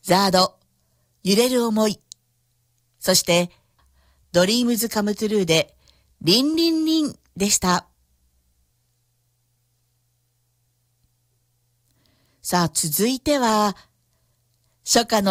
ザード、揺れる想い。そして、ドリームズカムトゥルーで、リンリンリンでした。さあ、続いては、初夏の